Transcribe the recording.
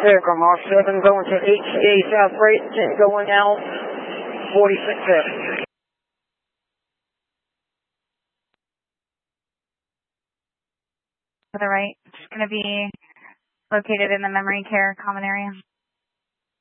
Aircom R7 going to HCA South right, going out 46F. To the right, it's going to be located in the memory care common area.